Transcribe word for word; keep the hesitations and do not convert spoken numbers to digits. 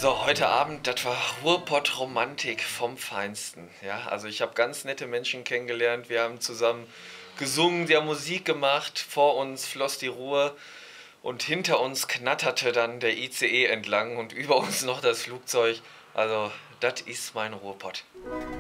So, heute Abend, das war Ruhrpott-Romantik vom Feinsten. Ja, also ich habe ganz nette Menschen kennengelernt. Wir haben zusammen gesungen, wir haben Musik gemacht. Vor uns floss die Ruhr und hinter uns knatterte dann der I C E entlang und über uns noch das Flugzeug. Also, das ist mein Ruhrpott.